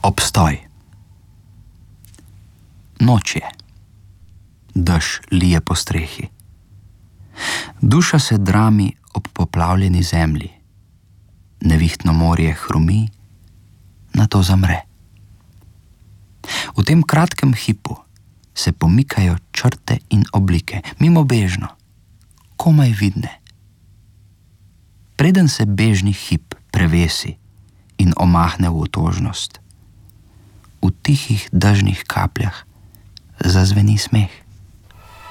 Obstoj. Noč je. Dež lije po strehi. Duša se drami ob poplavljeni zemlji. Nevihtno morje hrumi, nato zamre. V tem kratkem hipu se pomikajo črte in oblike, mimobežno, komaj vidne. Preden se bežni hip prevesi in omahne v otožnost, v tihih dežnih kapljah zazveni smeh.